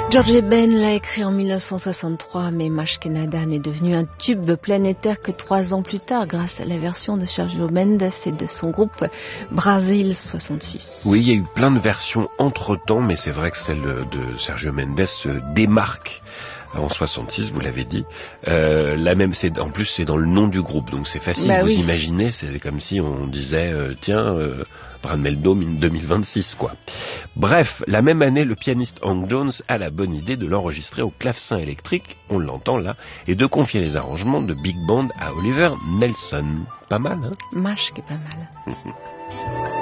George Ben l'a écrit en 1963, mais Mashkenadan est devenu un tube planétaire que 3 ans plus tard, grâce à la version de Sergio Mendes et de son groupe Brasil 66. Oui, il y a eu plein de versions entre-temps, mais c'est vrai que celle de Sergio Mendes se démarque en 66, vous l'avez dit. La même, en plus, c'est dans le nom du groupe, donc c'est facile. Vous imaginez, c'est comme si on disait, Bran Meldom 2026, quoi. Bref, la même année, le pianiste Hank Jones a la bonne idée de l'enregistrer au clavecin électrique, on l'entend là, et de confier les arrangements de big band à Oliver Nelson. Pas mal, hein? Mashke, pas mal.